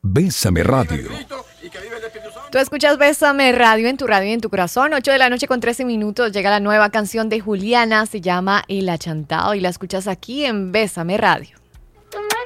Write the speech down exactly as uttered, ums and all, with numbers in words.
Bésame Radio. Tú escuchas Bésame Radio en tu radio y en tu corazón. ocho de la noche con trece minutos. Llega la nueva canción de Juliana. Se llama El Achantado y la escuchas aquí en Bésame Radio.